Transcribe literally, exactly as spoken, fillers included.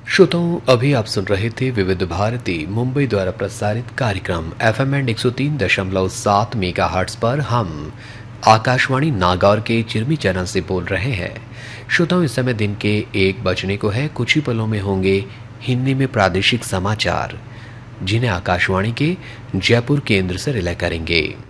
श्रोताओं, अभी आप सुन रहे थे विविध भारती मुंबई द्वारा प्रसारित कार्यक्रम एफएम एंड एक सौ तीन दशमलव सात मेगाहर्ट्ज पर। हम आकाशवाणी नागौर के चिरमी चैनल से बोल रहे हैं। श्रोताओं, इस समय दिन के एक बजने को है। कुछ ही पलों में होंगे हिंदी में प्रादेशिक समाचार, जिन्हें आकाशवाणी के जयपुर केंद्र से रिले करेंगे।